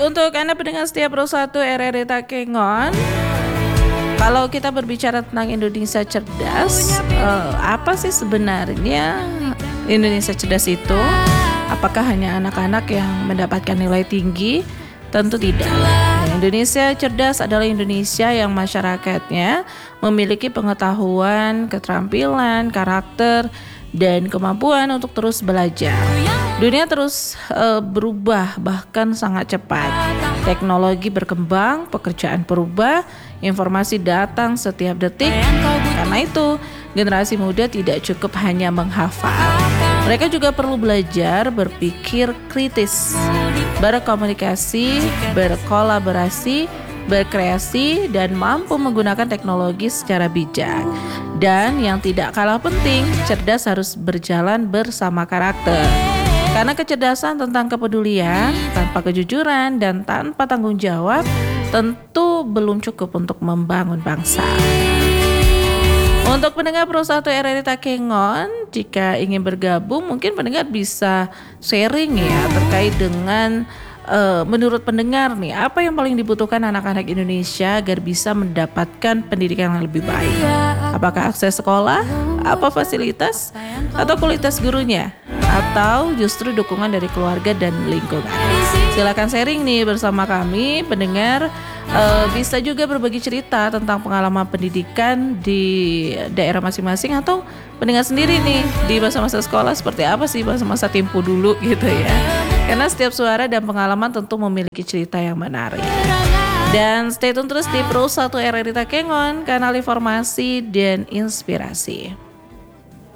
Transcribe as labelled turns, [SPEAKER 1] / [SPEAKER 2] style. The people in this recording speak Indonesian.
[SPEAKER 1] Untuk Anda pendengar setia Pro 1 RRI Takengon, kalau kita berbicara tentang Indonesia cerdas, apa sih sebenarnya Indonesia cerdas itu? Apakah hanya anak-anak yang mendapatkan nilai tinggi? Tentu tidak. Indonesia cerdas adalah Indonesia yang masyarakatnya memiliki pengetahuan, keterampilan, karakter, dan kemampuan untuk terus belajar. Dunia terus berubah, bahkan sangat cepat. Teknologi berkembang, pekerjaan berubah, informasi datang setiap detik. Karena itu, generasi muda tidak cukup hanya menghafal. Mereka juga perlu belajar berpikir kritis, berkomunikasi, berkolaborasi, berkreasi, dan mampu menggunakan teknologi secara bijak. Dan yang tidak kalah penting, cerdas harus berjalan bersama karakter. Karena kecerdasan tentang kepedulian, tanpa kejujuran, dan tanpa tanggung jawab, tentu belum cukup untuk membangun bangsa. Untuk pendengar Pro 1 RRI Takengon, jika ingin bergabung, mungkin pendengar bisa sharing ya terkait dengan menurut pendengar nih, apa yang paling dibutuhkan anak-anak Indonesia agar bisa mendapatkan pendidikan yang lebih baik? Apakah akses sekolah, apa fasilitas, atau kualitas gurunya, atau justru dukungan dari keluarga dan lingkungan? Silakan sharing nih bersama kami pendengar. Bisa juga berbagi cerita tentang pengalaman pendidikan di daerah masing-masing, atau pendengar sendiri nih di masa-masa sekolah seperti apa sih masa-masa tempo dulu gitu ya. Karena setiap suara dan pengalaman tentu memiliki cerita yang menarik. Dan stay tune terus di Pro 1 RRI Takengon, kanal informasi dan inspirasi.